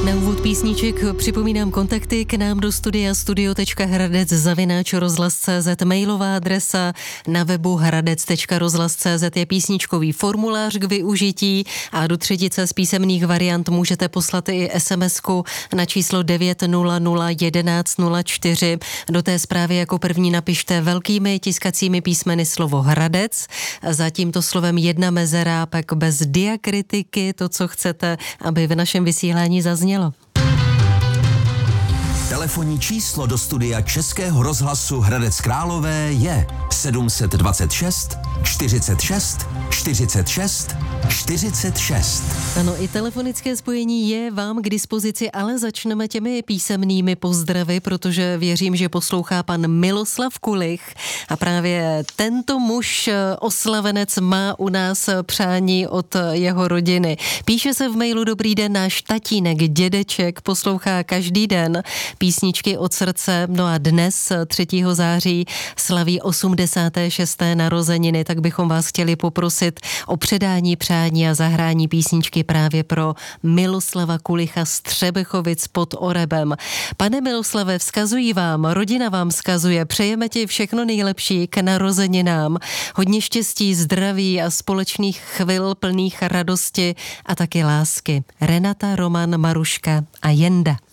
Na úvod písniček připomínám kontakty k nám do studia studio.hradec@rozhlas.cz, mailová adresa, na webu hradec.rozhlas.cz je písničkový formulář k využití a do třetice z písemných variant můžete poslat i SMS-ku na číslo 900 1104. Do té zprávy jako první napište velkými tiskacími písmeny slovo Hradec, za tímto slovem jedna mezera, pak bez diakritiky to, co chcete, aby v našem vysílání zaznělo. Telefonní číslo do studia Českého rozhlasu Hradec Králové je 726 46 46 46. Ano, i telefonické spojení je vám k dispozici, ale začneme těmi písemnými pozdravy, protože věřím, že poslouchá pan Miloslav Kulich a právě tento muž oslavenec má u nás přání od jeho rodiny. Píše se v mailu: dobrý den, náš tatínek, dědeček poslouchá každý den písničky od srdce, no a dnes 3. září slaví 86. narozeniny, tak bychom vás chtěli poprosit o předání přání a zahrání písničky právě pro Miloslava Kulicha z Třebechovic pod Orebem. Pane Miloslave, vzkazují vám, rodina vám vzkazuje, přejeme ti všechno nejlepší k narozeninám, hodně štěstí, zdraví a společných chvil plných radosti a taky lásky. Renata, Roman, Maruška a Jenda.